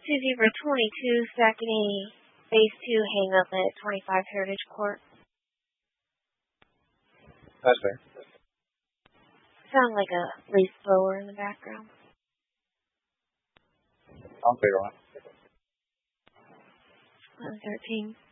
Susie for 22, Sackney, base 2, hang up at 25 Heritage Court. That's fair. Sound like a leaf blower in the background. I'm clear on it. 13.